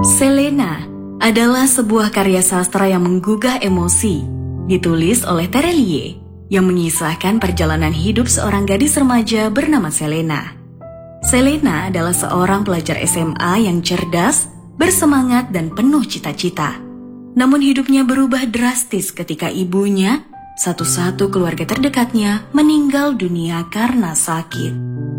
Selena adalah sebuah karya sastra yang menggugah emosi, ditulis oleh Terelie, yang mengisahkan perjalanan hidup seorang gadis remaja bernama Selena. Selena adalah seorang pelajar SMA yang cerdas, bersemangat dan penuh cita-cita. Namun hidupnya berubah drastis ketika ibunya, satu-satu keluarga terdekatnya, meninggal dunia karena sakit.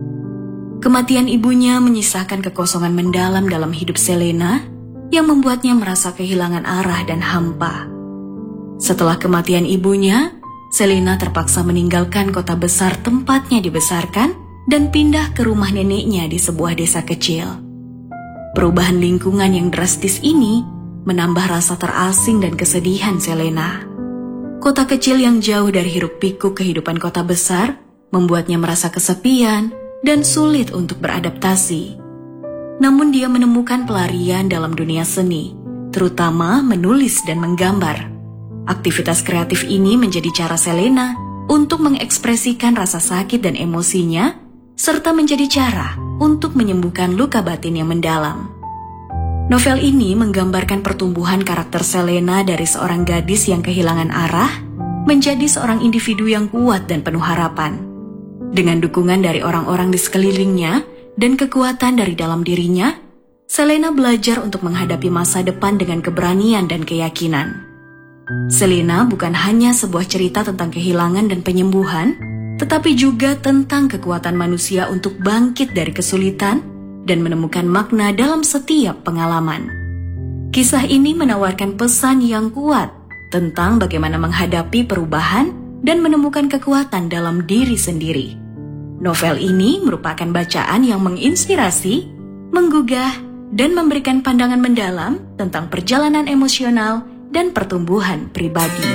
Kematian ibunya menyisakan kekosongan mendalam dalam hidup Selena yang membuatnya merasa kehilangan arah dan hampa. Setelah kematian ibunya, Selena terpaksa meninggalkan kota besar tempatnya dibesarkan dan pindah ke rumah neneknya di sebuah desa kecil. Perubahan lingkungan yang drastis ini menambah rasa terasing dan kesedihan Selena. Kota kecil yang jauh dari hiruk-pikuk kehidupan kota besar membuatnya merasa kesepian dan sulit untuk beradaptasi. Namun dia menemukan pelarian dalam dunia seni, terutama menulis dan menggambar. Aktivitas kreatif ini menjadi cara Selena untuk mengekspresikan rasa sakit dan emosinya, serta menjadi cara untuk menyembuhkan luka batin yang mendalam. Novel ini menggambarkan pertumbuhan karakter Selena dari seorang gadis yang kehilangan arah menjadi seorang individu yang kuat dan penuh harapan. Dengan dukungan dari orang-orang di sekelilingnya dan kekuatan dari dalam dirinya, Selena belajar untuk menghadapi masa depan dengan keberanian dan keyakinan. Selena bukan hanya sebuah cerita tentang kehilangan dan penyembuhan, tetapi juga tentang kekuatan manusia untuk bangkit dari kesulitan dan menemukan makna dalam setiap pengalaman. Kisah ini menawarkan pesan yang kuat tentang bagaimana menghadapi perubahan dan menemukan kekuatan dalam diri sendiri. Novel ini merupakan bacaan yang menginspirasi, menggugah, dan memberikan pandangan mendalam tentang perjalanan emosional dan pertumbuhan pribadi.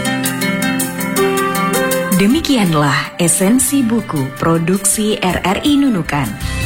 Demikianlah esensi buku produksi RRI Nunukan.